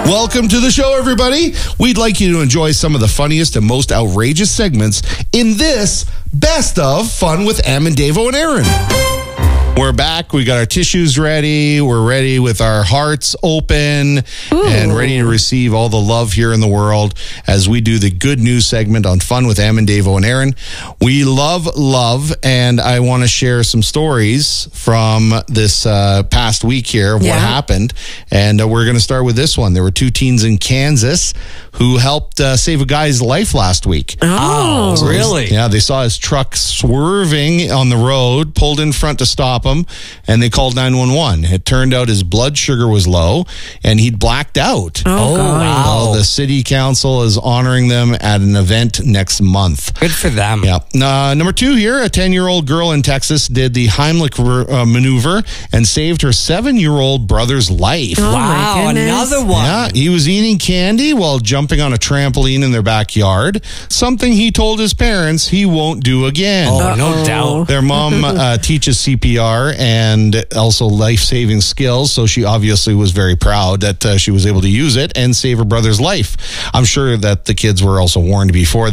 Welcome to the show, everybody. We'd like you to enjoy some of the funniest and most outrageous segments in this Best of Fun with Em and Davo and Aaron. We're back. We got our tissues ready. We're ready with our hearts open and ready to receive all the love here in the world as we do the good news segment on Fun with Em and Davo and Aaron. We love, and I want to share some stories from this past week here of what happened. And we're going to start with this one. There were two teens in Kansas who helped save a guy's life last week. Oh, So really? Yeah, they saw his truck swerving on the road, pulled in front to stop him, and they called 911. It turned out his blood sugar was low, and he'd blacked out. Oh, wow. Well, the city council is honoring them at an event next month. Good for them. Yeah. Number two here, a 10-year-old girl in Texas did the Heimlich maneuver and saved her 7-year-old brother's life. Wow, another one. Yeah, he was eating candy while jumping on a trampoline in their backyard, something he told his parents he won't do again. Oh, no doubt. Their mom teaches CPR and also life-saving skills, so she obviously was very proud that she was able to use it and save her brother's life. I'm sure that the kids were also warned before